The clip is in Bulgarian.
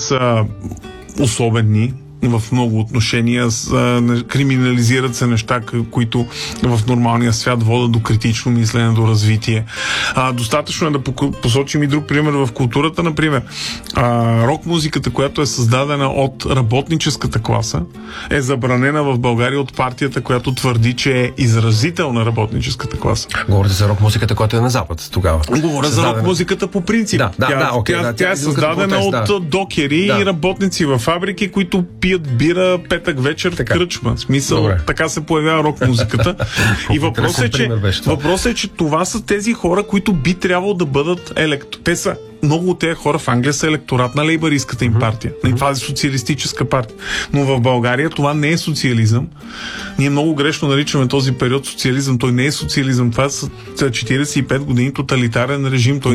са особени в много отношения, криминализират се неща, които в нормалния свят водят до критично мислене, до развитие. Достатъчно е да посочим и друг пример в културата, например. Рок-музиката, която е създадена от работническата класа, е забранена в България от партията, която твърди, че е изразител на работническата класа. Говорите за рок-музиката, която е на Запад тогава. Говоря за рок-музиката по принцип. Тя е създадена от докери и работници във фабрики, които пият бира петък вечер в кръчма. В смисъл, така се появява рок-музиката. И въпросът е, че това са тези хора, които би трябвало да бъдат те са много от тези хора в Англия са електорат на лейбъристската им партия. Това е социалистическа партия. Но в България това не е социализъм. Ние много грешно наричаме този период социализъм. Той не е социализъм. Това са 45 години тоталитарен режим. Той